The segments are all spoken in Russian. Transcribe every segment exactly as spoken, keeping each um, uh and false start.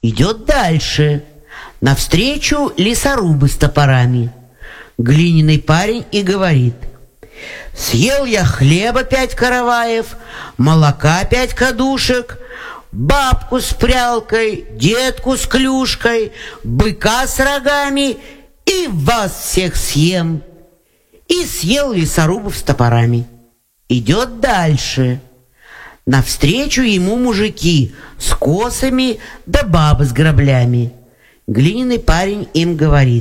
Идет дальше. Навстречу лесорубы с топорами. Глиняный парень и говорит: съел я хлеба пять караваев, молока пять кадушек, бабку с прялкой, детку с клюшкой, быка с рогами и вас всех съем. И съел лесорубов с топорами. Идет дальше. Навстречу ему мужики с косами да бабы с граблями. Глиняный парень им говорит: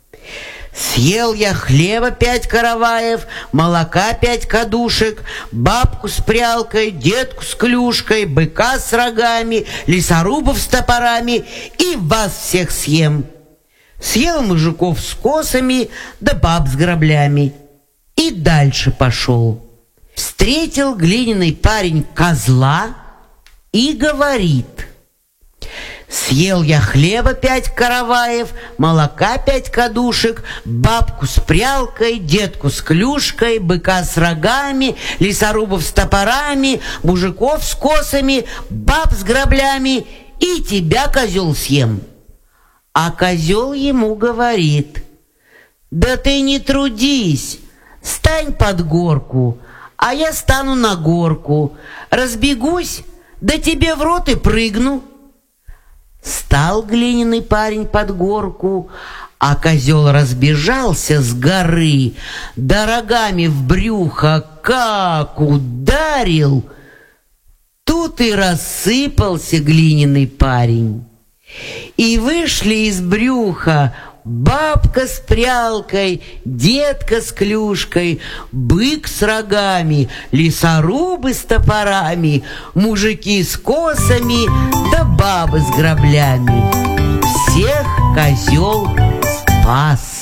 съел я хлеба пять караваев, молока пять кадушек, бабку с прялкой, детку с клюшкой, быка с рогами, лесорубов с топорами и вас всех съем. Съел мужиков с косами да баб с граблями. И дальше пошел. Встретил глиняный парень козла и говорит: съел я хлеба пять караваев, молока пять кадушек, бабку с прялкой, детку с клюшкой, быка с рогами, лесорубов с топорами, мужиков с косами, баб с граблями и тебя, козел, съем. А козел ему говорит: да ты не трудись, стань под горку, а я стану на горку, разбегусь, да тебе в рот и прыгну. Стал глиняный парень под горку, а козел разбежался с горы, да рогами в брюхо как ударил, тут и рассыпался глиняный парень. И вышли из брюха бабка с прялкой, детка с клюшкой, бык с рогами, лесорубы с топорами, мужики с косами да бабы с граблями. Всех козел спас.